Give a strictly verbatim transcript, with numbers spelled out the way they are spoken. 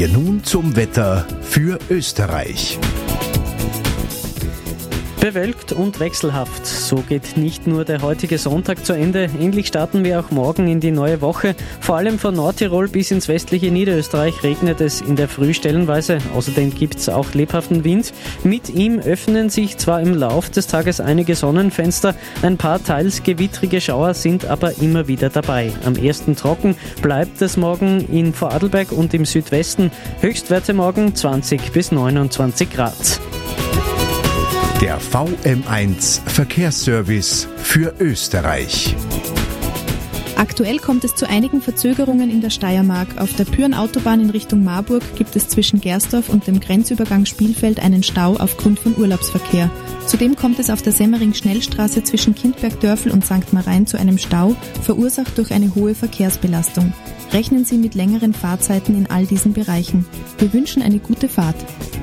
Wir nun zum Wetter für Österreich. Bewölkt und wechselhaft. So geht nicht nur der heutige Sonntag zu Ende. Endlich starten wir auch morgen in die neue Woche. Vor allem von Nordtirol bis ins westliche Niederösterreich regnet es in der Früh stellenweise. Außerdem gibt es auch lebhaften Wind. Mit ihm öffnen sich zwar im Lauf des Tages einige Sonnenfenster, ein paar teils gewittrige Schauer sind aber immer wieder dabei. Am ersten trocken bleibt es morgen in Vorarlberg und im Südwesten. Höchstwerte morgen zwanzig bis neunundzwanzig Grad. Der V M eins Verkehrsservice für Österreich. Aktuell kommt es zu einigen Verzögerungen in der Steiermark. Auf der Pyhrn-Autobahn in Richtung Marburg gibt es zwischen Gersdorf und dem Grenzübergang Spielfeld einen Stau aufgrund von Urlaubsverkehr. Zudem kommt es auf der Semmering-Schnellstraße zwischen Kindberg-Dörfel und Sankt Marein zu einem Stau, verursacht durch eine hohe Verkehrsbelastung. Rechnen Sie mit längeren Fahrzeiten in all diesen Bereichen. Wir wünschen eine gute Fahrt.